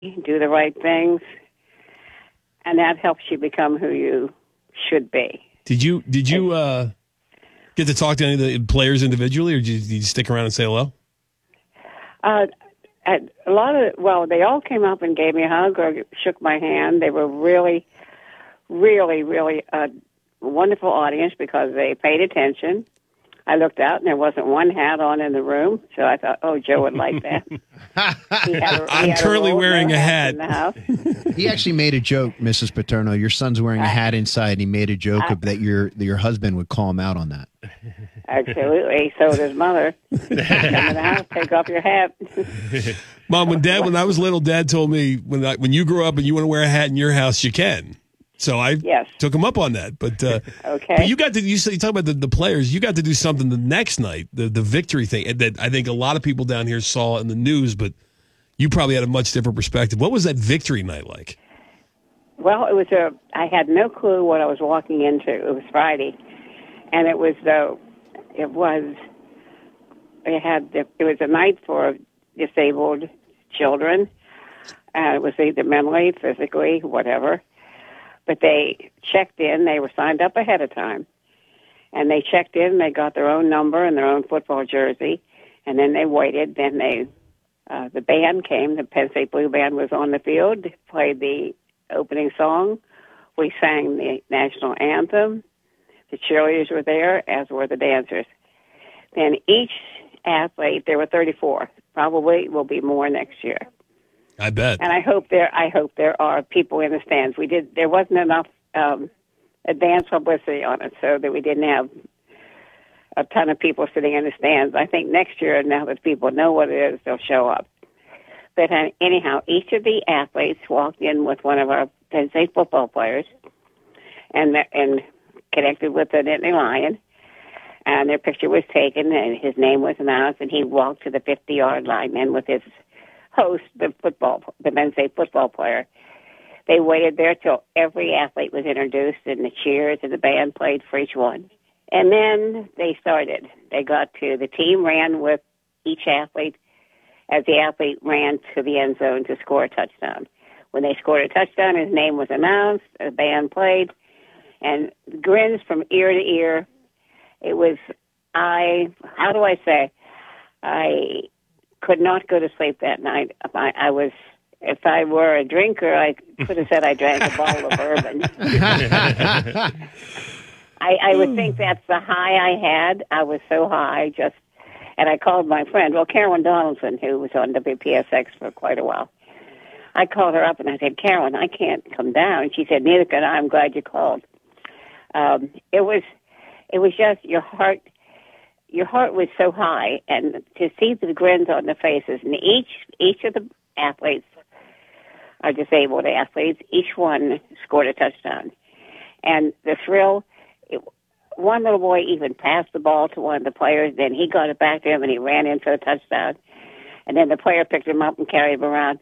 do the right things, and that helps you become who you should be. Did you get to talk to any of the players individually, or did you stick around and say hello? They all came up and gave me a hug or shook my hand. They were really, really, really a wonderful audience because they paid attention. I looked out, and there wasn't one hat on in the room, so I thought, oh, Joe would like that. I'm currently wearing a hat. In the house. He actually made a joke, Mrs. Paterno. Your son's wearing a hat inside, and he made a joke that your husband would call him out on that. Absolutely. So does Mother. Come in the house, take off your hat. Mom, when I was little, Dad told me when you grow up and you want to wear a hat in your house, you can. So I took him up on that. But okay. But you talk about the players. You got to do something the next night, the victory thing that I think a lot of people down here saw in the news, but you probably had a much different perspective. What was that victory night like? Well, I had no clue what I was walking into. It was Friday, and it was a night for disabled children. It was either mentally, physically, whatever. But they checked in. They were signed up ahead of time. And they checked in. They got their own number and their own football jersey. And then they waited. Then the band came. The Penn State Blue Band was on the field, played the opening song. We sang the national anthem. The cheerleaders were there, as were the dancers. Then each athlete, there were 34. Probably will be more next year. I bet. And I hope there are people in the stands. There wasn't enough advance publicity on it, so that we didn't have a ton of people sitting in the stands. I think next year, now that people know what it is, they'll show up. But anyhow, each of the athletes walked in with one of our Penn State football players, and connected with the Nittany Lion, and their picture was taken, and his name was announced, and he walked to the 50-yard line, and with his host, the Penn State football player. They waited there till every athlete was introduced, and the cheers and the band played for each one. And then they started. The team ran with each athlete as the athlete ran to the end zone to score a touchdown. When they scored a touchdown, his name was announced, the band played, and grins from ear to ear. It was, I could not go to sleep that night. If I were a drinker, I could have said I drank a bottle of bourbon. I would think that's the high I had. I was so high, and I called my friend, Carolyn Donaldson, who was on WPSX for quite a while. I called her up and I said, Carolyn, I can't come down. And she said, neither can I. I'm glad you called. It was just your heart. Your heart was so high, and to see the grins on the faces, and each of the athletes are disabled athletes. Each one scored a touchdown, and the thrill. One little boy even passed the ball to one of the players. Then he got it back to him, and he ran in for a touchdown. And then the player picked him up and carried him around.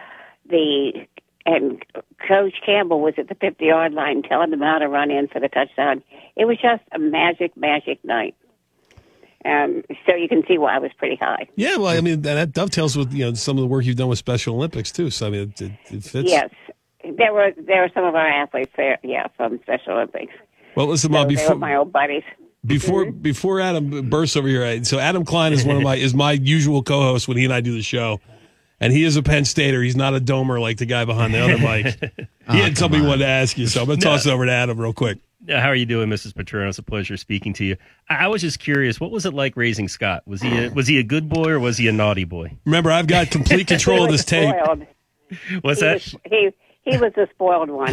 And Coach Campbell was at the 50-yard line telling them how to run in for the touchdown. It was just a magic night. So you can see why I was pretty high. Yeah, well, I mean, that dovetails with some of the work you've done with Special Olympics too. So I mean, it fits. Yes, there were some of our athletes there. Yeah, from Special Olympics. Well, listen, Mom. They were my old buddies. Before Adam bursts over here, so Adam Klein is is my usual co-host when he and I do the show, and he is a Penn Stater. He's not a domer like the guy behind the other mic. He had something he wanted to ask you, so I'm going to toss it over to Adam real quick. How are you doing, Mrs. Paterno? It's a pleasure speaking to you. I was just curious, what was it like raising Scott? Was he a good boy or was he a naughty boy? Remember, I've got complete control of this tape. What's that? He was the spoiled one.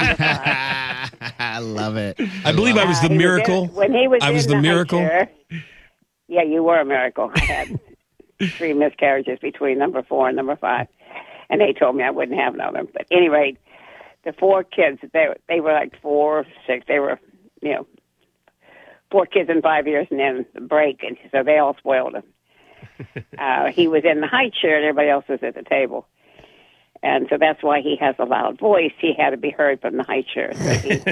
I love it. I believe I was the miracle. When he was I was the miracle. Yeah, you were a miracle. I had 3 miscarriages between number 4 and number 5, and they told me I wouldn't have another. But at any rate, the 4 kids, they were like 4, 6. They were, 4 kids in 5 years, and then the break, and so they all spoiled him. He was in the high chair, and everybody else was at the table. And so that's why he has a loud voice. He had to be heard from the high chair. So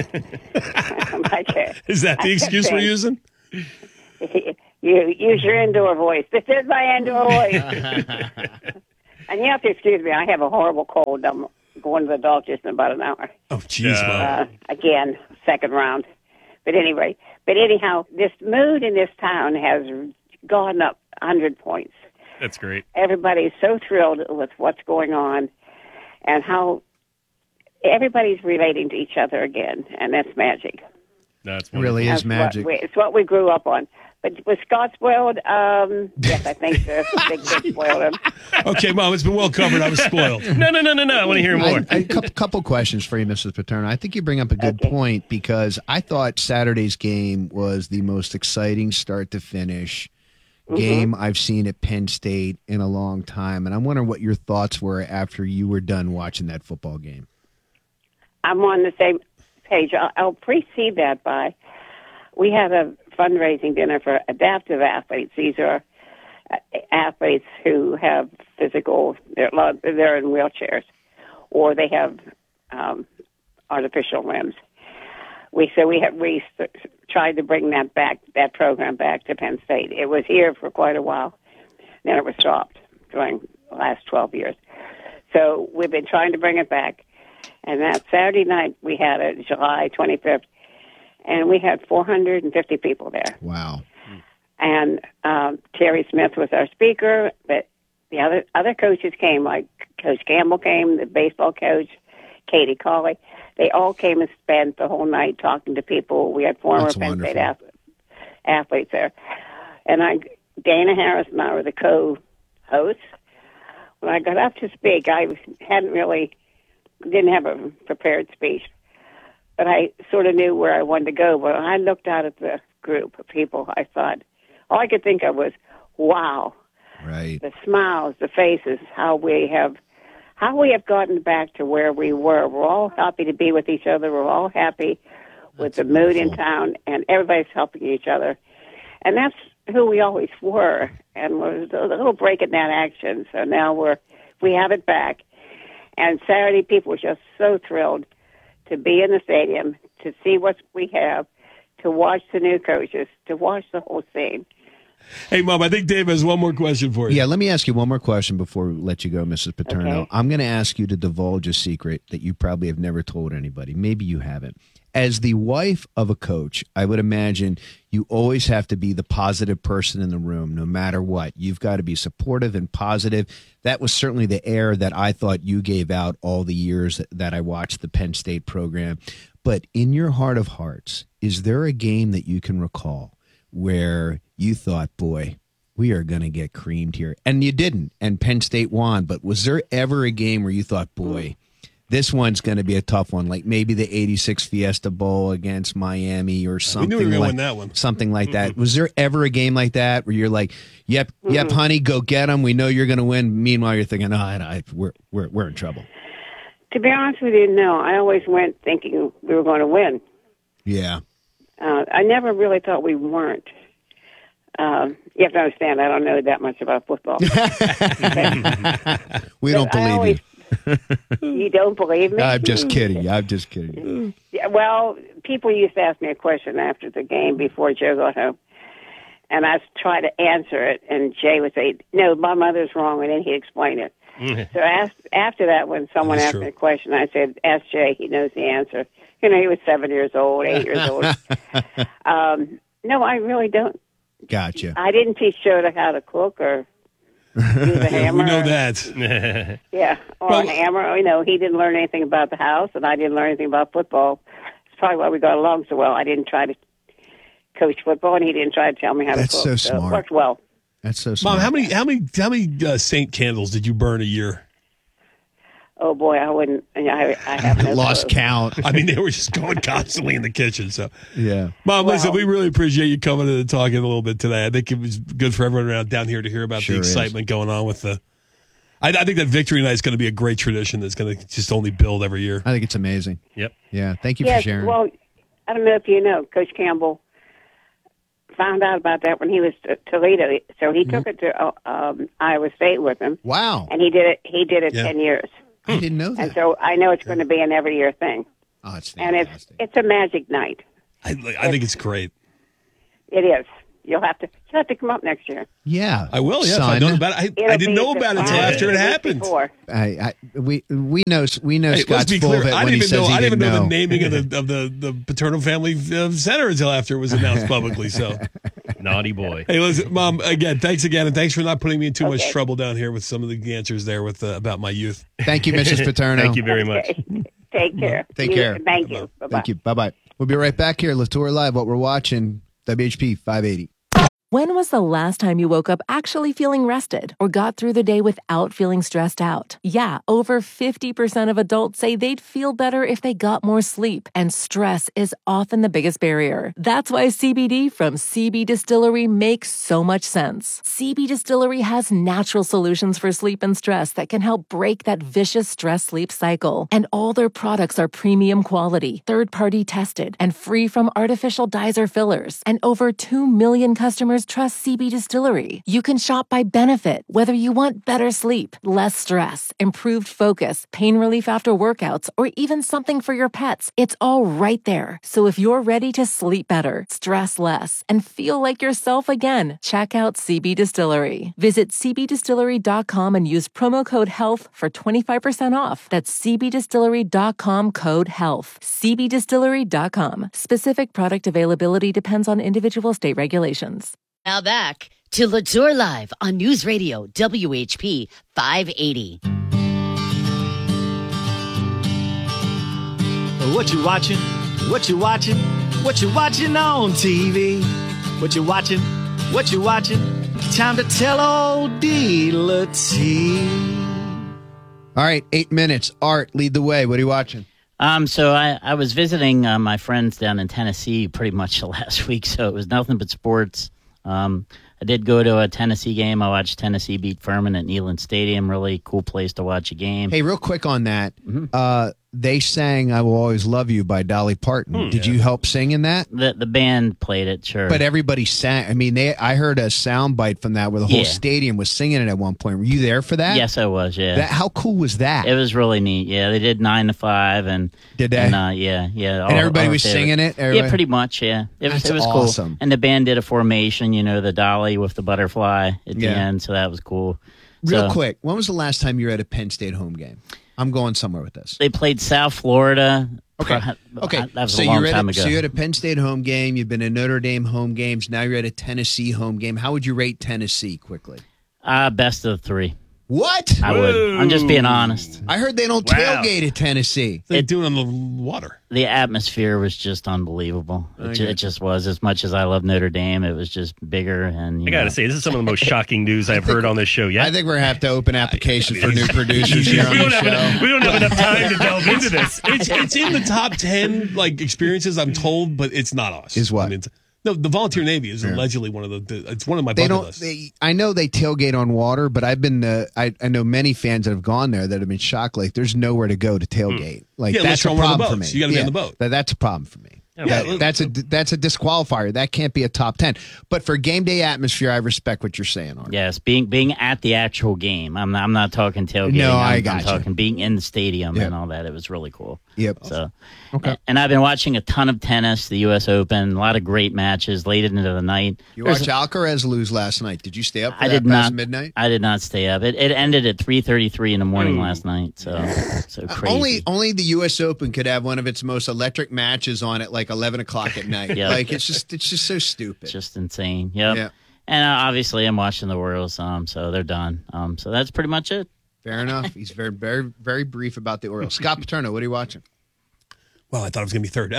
Is that the excuse we're using? You use your indoor voice. This is my indoor voice. And you have to excuse me. I have a horrible cold. I'm going to the doctor's in about an hour. Oh, jeez, Mom. Again, second round. But anyhow, this mood in this town has gone up 100 points. That's great. Everybody's so thrilled with what's going on and how everybody's relating to each other again, and that's magic. That's It really is That's magic. It's what we grew up on. But was Scott spoiled? Yes, I think so. Big Kid spoiled him. Okay, Mom, it's been well covered. I was spoiled. No. I want to hear more. A couple questions for you, Mrs. Paterno. I think you bring up a good point because I thought Saturday's game was the most exciting start to finish game I've seen at Penn State in a long time. And I'm wondering what your thoughts were after you were done watching that football game. I'm on the same page. I'll precede that by we had a fundraising dinner for adaptive athletes. These are athletes who have they're in wheelchairs or they have artificial limbs. We tried to bring that program back to Penn State. It was here for quite a while. Then it was stopped during the last 12 years. So we've been trying to bring it back. And that Saturday night, we had it July 25th, and we had 450 people there. Wow. And Terry Smith was our speaker, but the other coaches came, like Coach Campbell came, the baseball coach, Katie Colley. They all came and spent the whole night talking to people. We had former Penn State athletes there. And Dana Harris and I were the co-hosts. When I got up to speak, I didn't have a prepared speech, but I sort of knew where I wanted to go. But when I looked out at the group of people, I thought, all I could think of was, wow. Right. The smiles, the faces, how we have gotten back to where we were. We're all happy to be with each other. We're all happy with the mood in town, and everybody's helping each other. And that's who we always were. And there's a little break in that action. So now we have it back. And Saturday, people were just so thrilled to be in the stadium, to see what we have, to watch the new coaches, to watch the whole scene. Hey, Mom, I think Dave has one more question for you. Yeah, let me ask you one more question before we let you go, Mrs. Paterno. Okay. I'm going to ask you to divulge a secret that you probably have never told anybody. Maybe you haven't. As the wife of a coach, I would imagine you always have to be the positive person in the room, no matter what. You've got to be supportive and positive. That was certainly the air that I thought you gave out all the years that I watched the Penn State program. But in your heart of hearts, is there a game that you can recall where you thought, boy, we are going to get creamed here? And you didn't, and Penn State won. But was there ever a game where you thought, boy, this one's going to be a tough one, like maybe the '86 Fiesta Bowl against Miami or something? We knew we were going to like win that one. Something like that. Was there ever a game like that where you're like, "Yep, honey, go get them. We know you're going to win." Meanwhile, you're thinking, we're in trouble." To be honest with you, no. I always went thinking we were going to win. Yeah. I never really thought we weren't. You have to understand, I don't know that much about football. We don't believe you. You don't believe me? I'm just kidding. Yeah, well, people used to ask me a question after the game before Joe got home, and I tried to answer it, and Jay would say, "No, my mother's wrong," and then he'd explain it. So after that, when someone asked me a question, I said, "Ask Jay; he knows the answer." He was 7 years old, 8 years old. No, I really don't. Gotcha. I didn't teach Joe how to cook or use a hammer. We know that. Yeah, or a hammer. He didn't learn anything about the house, and I didn't learn anything about football. It's probably why we got along so well. I didn't try to coach football, and he didn't try to tell me how to cook. That's so smart. It worked well. That's so smart. Mom, how many Saint candles did you burn a year? Oh boy, I wouldn't. I have no lost clue. count. I mean, they were just going constantly in the kitchen. So, Yeah. Mom, listen, we really appreciate you coming in and talking a little bit today. I think it was good for everyone around down here to hear about the excitement going on with the. I think that victory night is going to be a great tradition that's going to just only build every year. I think it's amazing. Yep. Yeah. Thank you for Yes, sharing. well, I don't know if you know, Coach Campbell found out about that when he was at Toledo, so he took it to Iowa State with him. Wow. And he did it. He did it 10 years. I didn't know that. And so I know it's going to be an every year thing. Oh, it's And fantastic. it's a magic night. I think it's great. It is. You'll have to come up next year. Yeah, I will. Yeah, if son. I know about it. I didn't know about it until after it happened. We know Hey, Scott's let's be full clear. of it I when he didn't even says know. he I didn't didn't even know know. the naming of the paternal family center until after it was announced publicly. So, Naughty boy. hey, listen, Mom. Again, thanks again, and thanks for not putting me in too much Okay. trouble down here with some of the answers there with about my youth. Thank you, Mrs. Paterno. Thank you very much. Okay. Take care. Take care. Thank you. Bye-bye. Thank you. Bye-bye. We'll be right back here. Latour Live. What we're watching, WHP 580. When was the last time you woke up actually feeling rested or got through the day without feeling stressed out? Yeah, over 50% of adults say they'd feel better if they got more sleep, and stress is often the biggest barrier. That's why CBD from CB Distillery makes so much sense. CB Distillery has natural solutions for sleep and stress that can help break that vicious stress-sleep cycle. And all their products are premium quality, third-party tested, and free from artificial dyes or fillers. And over 2 million customers trust CB Distillery. You can shop by benefit, whether you want better sleep, less stress, improved focus, pain relief after workouts, or even something for your pets. It's all right there. So if you're ready to sleep better, stress less, and feel like yourself again, check out CB Distillery. Visit cbdistillery.com and use promo code HEALTH for 25% off. That's cbdistillery.com code HEALTH. cbdistillery.com. Specific product availability depends on individual state regulations. Now back to Latour Live on News Radio WHP 580. What you watching? What you watching? What you watching on TV? What you watching? What you watching? Time to tell old Dealer T. All right, 8 minutes. Art, lead the way. What are you watching? So I was visiting my friends down in Tennessee pretty much the last week, so it was nothing but sports. I did go to a Tennessee game. I watched Tennessee beat Furman at Neyland Stadium. Really cool place to watch a game. Hey, real quick on that. They sang "I Will Always Love You" by Dolly Parton. Did you help sing in that? The band played it, sure. But everybody sang. I mean, I heard a sound bite from that where the whole stadium was singing it at one point. Were you there for that? Yes, I was, yeah. How cool was that? It was really neat, yeah. They did 9 to 5. And did they? And, yeah. And everybody was singing it? Yeah, pretty much, yeah. It was awesome. Cool. And the band did a formation, the dolly with the butterfly at the end, so that was cool. Real quick, when was the last time you were at a Penn State home game? I'm going somewhere with this. They played South Florida. Okay. That was a long time ago. So you're at a Penn State home game. You've been at Notre Dame home games. Now you're at a Tennessee home game. How would you rate Tennessee quickly? Best of 3. What? I would. I'm just being honest. I heard they don't tailgate at Tennessee. They're doing on the water. The atmosphere was just unbelievable. It just was. As much as I love Notre Dame, it was just bigger. And I got to say, this is some of the most shocking news I've heard on this show yet. I think we're going to have to open applications for new producers here on the show. We don't have enough time to delve into this. It's in the top 10 experiences, I'm told, but it's not us. Is what? No, the Volunteer Navy is allegedly one of it's one of my bucket lists. I know they tailgate on water, but I've been I know many fans that have gone there that have been shocked. Like, there's nowhere to go to tailgate. That's a problem for me. You got to be on the boat. That's a problem for me. That's a disqualifier. That can't be a top 10. But for game day atmosphere, I respect what you're saying, Art. Yes, being at the actual game. I'm not talking tailgating. No, I'm got you. talking being in the stadium and all that. It was really cool. Yep. So, okay. And I've been watching a ton of tennis, the U.S. Open, a lot of great matches late into the night. You watched Alcaraz lose last night. Did you stay up for past midnight? I did not stay up. It ended at 3:33 in the morning last night. So crazy. Only the U.S. Open could have one of its most electric matches on at 11 o'clock at night. Yep. It's just so stupid. It's just insane. Yep. And obviously, I'm watching the Royals. So they're done. So that's pretty much it. Fair enough. He's very, very, very brief about the Orioles. Scott Paterno, what are you watching? Well, I thought it was going to be third.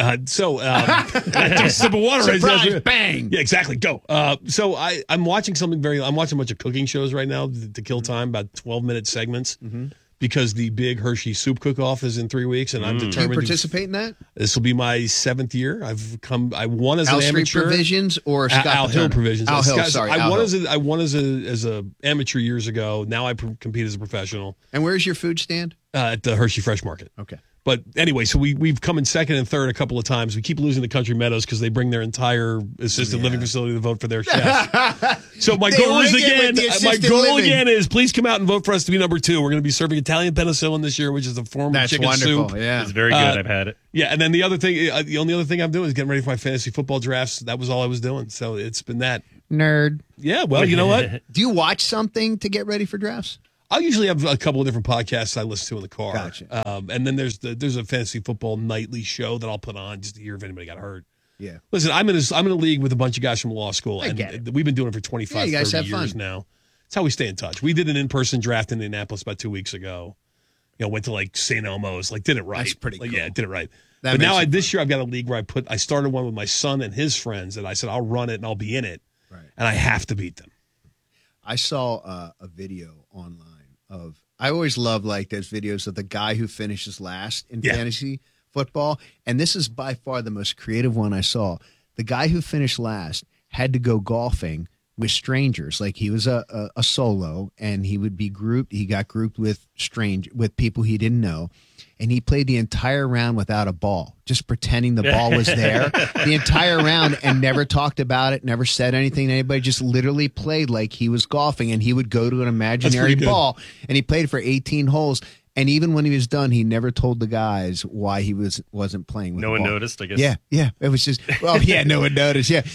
Just sip of water. Surprise, bang. Yeah, exactly. Go. So I'm watching something I'm watching a bunch of cooking shows right now to kill time, about 12-minute segments, because the big Hershey Soup Cook-Off is in 3 weeks, and I'm determined. Do you participate in that? This will be my 7th year. I won as an amateur. Street Provisions or Scott Al Hill Provisions. Al Hill, sorry. I won as a amateur years ago. Now I compete as a professional. And where's your food stand? At the Hershey Fresh Market. Okay. But anyway, so we've come in second and third a couple of times. We keep losing to Country Meadows because they bring their entire assisted living facility to vote for their chef. So my goal is please come out and vote for us to be number 2. We're going to be serving Italian penicillin this year, which is a form of chicken soup. Yeah, it's very good. I've had it. Yeah, and then the only other thing I'm doing is getting ready for my fantasy football drafts. That was all I was doing. So it's been that. Nerd. Yeah, well, you know what? Do you watch something to get ready for drafts? I'll usually have a couple of different podcasts I listen to in the car. Gotcha. And then there's a fantasy football nightly show that I'll put on just to hear if anybody got hurt. Yeah. Listen, I'm in a league with a bunch of guys from law school, I and get it. we've been doing it for 25, you guys 30 have years fun. now. It's how we stay in touch. We did an in-person draft in Indianapolis about 2 weeks ago. Went to like St. Elmo's, did it right. That's pretty cool. Yeah, did it right. That but makes now it this year I've got a league where I started one with my son and his friends, and I said I'll run it and I'll be in it, Right. and I have to beat them. I saw a video online of. I always love like those videos of the guy who finishes last in fantasy football, and this is by far the most creative one I saw. The guy who finished last had to go golfing with strangers. Like he was a solo, and he would be grouped. He got grouped with people he didn't know, and he played the entire round without a ball, just pretending the ball was there the entire round, and never talked about it, never said anything to anybody, just literally played like he was golfing, and he would go to an imaginary ball, and he played for 18 holes. And even when he was done, he never told the guys why he wasn't playing with No the one ball. noticed, I guess. Yeah. It was just, no one noticed. Yeah.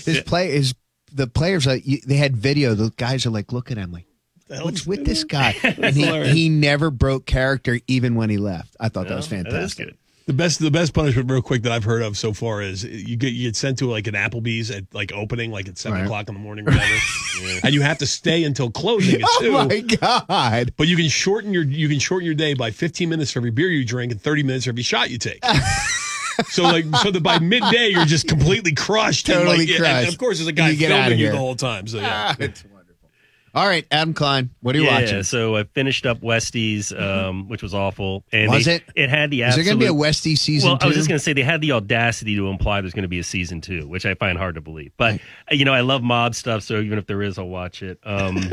The players, they had video. The guys are like, looking at him like, what's with this guy? And he never broke character even when he left. I thought that was fantastic. That is good. The best punishment, real quick, that I've heard of so far is you get sent to like an Applebee's at like opening, like at 7 o'clock in the morning, or whatever, and you have to stay until closing at 2. Oh my God! But you can shorten your day by 15 minutes for every beer you drink and 30 minutes for every shot you take. So that by midday you're just completely crushed. Totally crushed. crushed. And of course, there's a guy You get outta filming you here. the whole time. So yeah. It's wonderful. All right, Adam Klein, what are you watching? So I finished up Westies, which was awful. And Was it? It had the Is there absolute. going to be a Westie season Well, 2? I was just going to say they had the audacity to imply there's going to be a season 2, which I find hard to believe. But I love mob stuff, so even if there is, I'll watch it.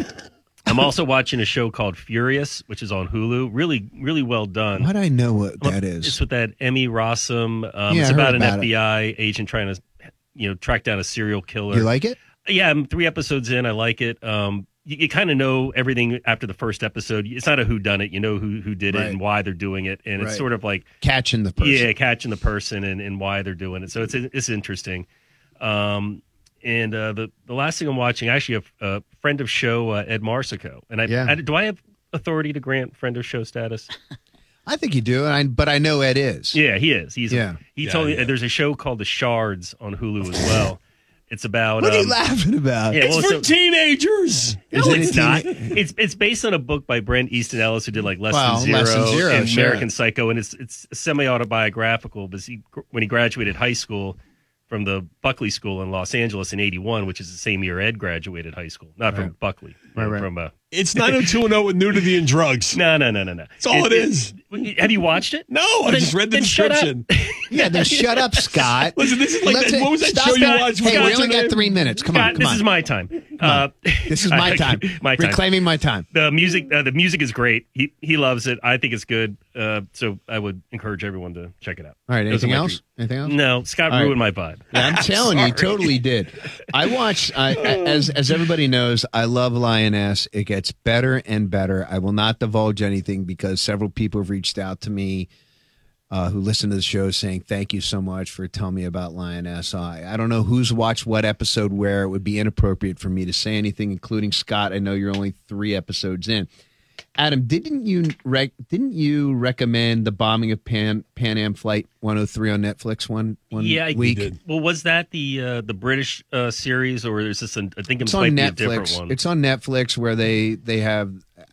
I'm also watching a show called Furious, which is on Hulu. Really, really well done. Why do I know what that is? It's with that Emmy Rossum. Yeah, it's I about heard an about FBI agent trying to, track down a serial killer. You like it? Yeah, I'm 3 episodes in. I like it. You kind of know everything after the first episode. It's not a whodunit. You know who did it and why they're doing it, and it's sort of like catching the person. Yeah, catching the person and why they're doing it. So it's interesting. And the last thing I'm watching, actually, a friend of show, Ed Marsico. And do I have authority to grant friend of show status? I think you do, but I know Ed is. Yeah, he is. He told me there's a show called The Shards on Hulu as well. It's about what are you laughing about? Yeah, It's for teenagers. No, it's not. It's based on a book by Brent Easton Ellis who did like Less Than Zero and sure. American Psycho, and it's semi-autobiographical. But when he graduated high school from the Buckley School in Los Angeles in '81, which is the same year Ed graduated high school, not from Buckley, from It's 90210 with nudity and drugs. No. That's all it is. Have you watched it? No, I just read the description. Yeah, then shut up, Scott. Listen, this is like what was that Stop show you that. watched? Hey, we What's only her got name? 3 minutes. Come on. This is my time. This is my time. My time. Reclaiming my time. The music is great. He loves it. I think it's good. So I would encourage everyone to check it out. All right. Those are Anything my else? 3. Anything else? No, Scott All right. ruined my vibe. Yeah, I'm telling you, totally did. I watched, as everybody knows, I love Lioness. It gets better and better. I will not divulge anything because several people have reached out to me who listen to the show saying, thank you so much for telling me about Lioness. I don't know who's watched what episode where. It would be inappropriate for me to say anything, including Scott. I know you're only 3 episodes in. Adam, didn't you recommend the bombing of Pan Am Flight 103 on Netflix one week? did. Well, was that the British series, or is this? I think It's it on might Netflix. be a different one. It's on Netflix where they have.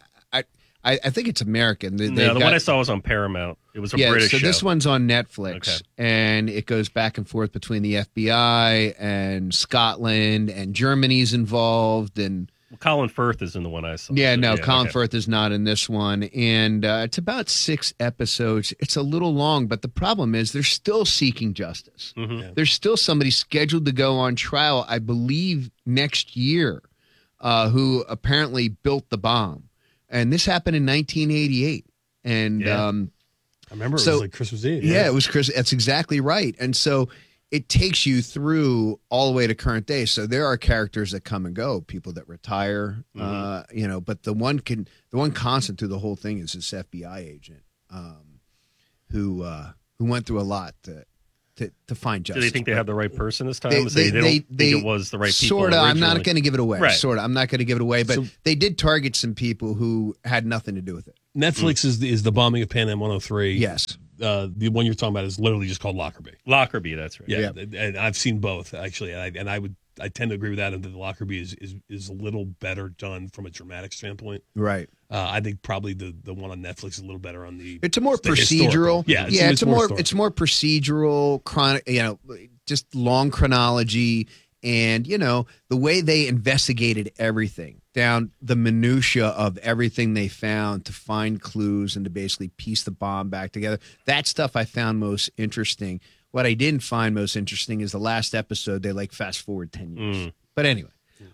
I think it's American. No, the one I saw was on Paramount. It was a British so show. this one's on Netflix, Okay. and it goes back and forth between the FBI and Scotland, and Germany's involved, and Colin Firth is in the one I saw. Colin Firth is not in this one, and it's about 6 episodes. It's a little long, but the problem is they're still seeking justice. Mm-hmm. There's still somebody scheduled to go on trial, I believe, next year, who apparently built the bomb. And this happened in 1988. And I remember it was like Christmas Eve. Yeah, it was Christmas. That's exactly right. And so it takes you through all the way to current day. So there are characters that come and go, people that retire, but the one constant through the whole thing is this FBI agent who went through a lot to find Do justice. they think they have the right person this time? They don't think it was the right people. Sort of. I'm not originally? going to give it away. Right. Sort of. I'm not going to give it away. But they did target some people who had nothing to do with it. Netflix is the bombing of Pan Am 103. Yes. The one you're talking about is literally just called Lockerbie. Lockerbie, that's right. Yeah, and I've seen both actually, and I tend to agree with Adam that the Lockerbie is a little better done from a dramatic standpoint. Right. I think probably the one on Netflix is a little better on the. It's a more the procedural. historical. Yeah, it's more historical. it's more procedural. Chronic. Just long chronology, and the way they investigated everything down the minutia of everything they found to find clues and to basically piece the bomb back together. That stuff I found most interesting. What I didn't find most interesting is the last episode. They fast forward 10 years. But anyway,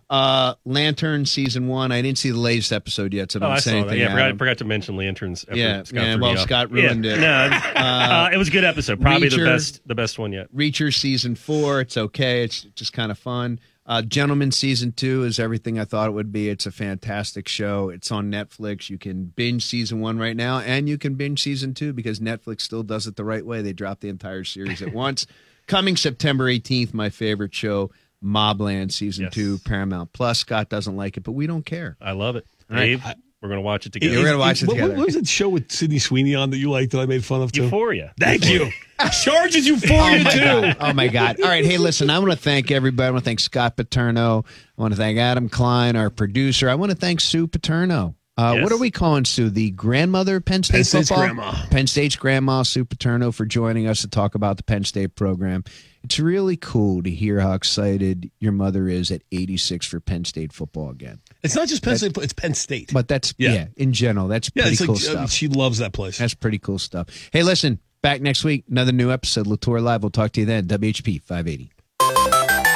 Lantern season 1. I didn't see the latest episode yet, so don't say anything. Yeah, I forgot to mention Lanterns. Scott ruined it. No, it was a good episode. Probably Reacher, the best one yet. Reacher season 4. It's okay. It's just kind of fun. Gentleman season 2 is everything I thought it would be. It's a fantastic show. It's on Netflix. You can binge season 1 right now, and you can binge season 2 because Netflix still does it the right way. They drop the entire series at once. Coming September 18th, my favorite show, Mobland season 2, Paramount Plus. Scott doesn't like it, but we don't care. I love it. Right. Dave, we're going to watch it together. We're going to watch it together. What was that show with Sydney Sweeney on that you liked that I made fun of too? Euphoria. Thank you. Charges Euphoria too. Oh my God. All right. Hey, listen, I want to thank everybody. I want to thank Scott Paterno. I want to thank Adam Klein, our producer. I want to thank Sue Paterno. Yes. What are we calling Sue? The grandmother of Penn State Penn State's football? grandma. Penn State's grandma, Sue Paterno, for joining us to talk about the Penn State program. It's really cool to hear how excited your mother is at 86 for Penn State football again. It's not just Penn State, it's Penn State. But that's, in general, that's pretty it's cool like, stuff. she loves that place. That's pretty cool stuff. Hey, listen, back next week, another new episode, Latour Live. We'll talk to you then. WHP 580.